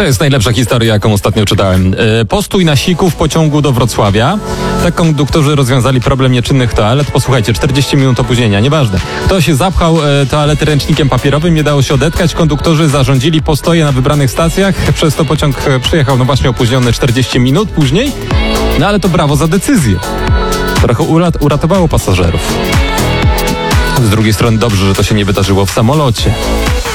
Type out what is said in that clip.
To jest najlepsza historia, jaką ostatnio czytałem. Postój na siku w pociągu do Wrocławia. Tak konduktorzy rozwiązali problem nieczynnych toalet. Posłuchajcie, 40 minut opóźnienia, nieważne. Ktoś zapchał toalety ręcznikiem papierowym, nie dało się odetkać. Konduktorzy zarządzili postoje na wybranych stacjach. Przez to pociąg przyjechał, no właśnie, opóźniony 40 minut później. No ale to brawo za decyzję. Trochę uratowało pasażerów. Z drugiej strony dobrze, że to się nie wydarzyło w samolocie.